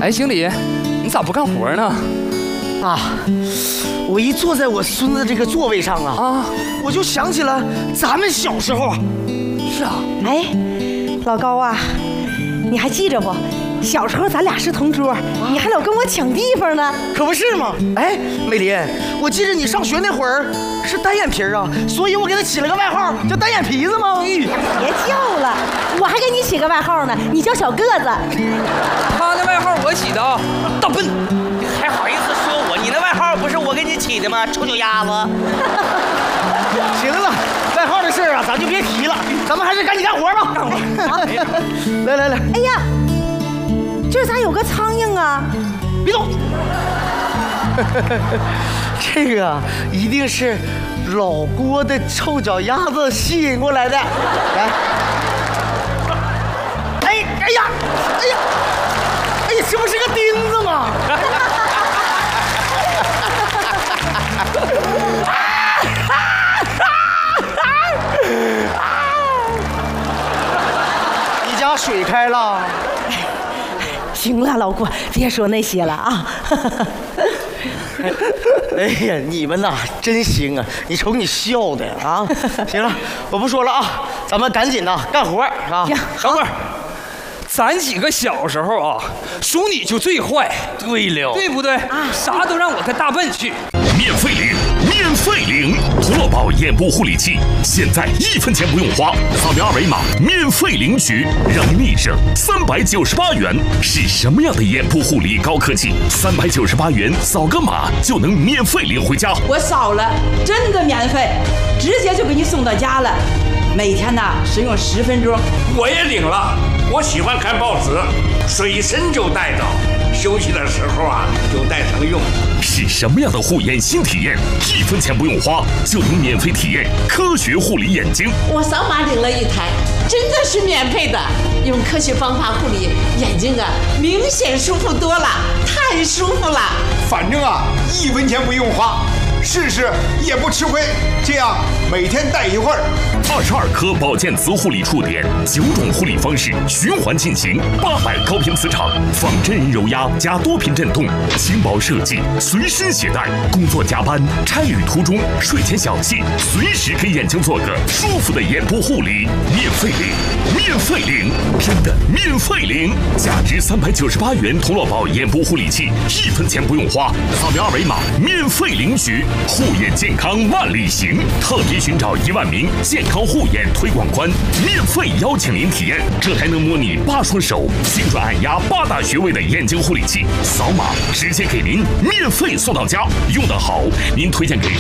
哎，经理，你咋不干活呢？ 啊，我一坐在我孙子这个座位上啊，我就想起了咱们小时候。 是啊。 哎，老高啊，你还记着不？小时候咱俩是同桌，你还老跟我抢地方呢。 可不是吗？哎，美林，我记着你上学那会儿是单眼皮啊，所以我给他起了个外号叫单眼皮子吗？ 别叫了，我还给你起个外号呢，你叫小个子。 他的外号我起的啊，大笨。 还好意思说我？你的外号不是我给你起的吗？臭脚丫子。 行了，外号的事啊，咱就别提了，咱们还是赶紧干活吧。干活。来。 哎呀，这咋有个苍蝇啊？ 别动。这个一定是老郭的臭脚丫子吸引过来的。来。哎呀，这不是个钉子吗？你家水开了？ 行了，老郭，别说那些了啊。 哎呀，你们呐真行啊！你瞅你笑的啊！行了，我不说了啊，咱们赶紧呐干活啊！ 等会儿，咱几个小时候啊，属你就最坏。 对了， 对不对？啥都让我跟大笨去。 免费领，免费领！童乐宝眼部护理器，现在1分钱不用花，扫描二维码免费领取，让你省398元。是什么样的眼部护理高科技？398元扫个码就能免费领回家。 我扫了，真的免费，直接就给你送到家了。每天呢使用10分钟。 我也领了，我喜欢看报纸，随身就带着，休息的时候啊就带上用。 是什么样的护眼新体验？1分钱不用花就能免费体验科学护理眼睛。 我扫码领了一台，真的是免费的。用科学方法护理眼睛啊，明显舒服多了，太舒服了。 反正啊，1分钱不用花，试试也不吃亏。这样每天戴一会儿。 22颗保健磁护理触点，9种护理方式循环进行，800高频磁场，仿真人揉压加多频震动，轻薄设计，随身携带。工作加班、差旅途中、睡前小憩，随时给眼睛做个舒服的眼部护理。免费领，免费领，真的免费领！价值398元童乐宝眼部护理器，1分钱不用花，扫描二维码免费领取。护眼健康万里行，特别寻找1万名健康护眼推广官，免费邀请您体验，这还能模拟8双手精准按压8大穴位的眼睛护理器，扫码直接给您免费送到家。用得好，您推荐给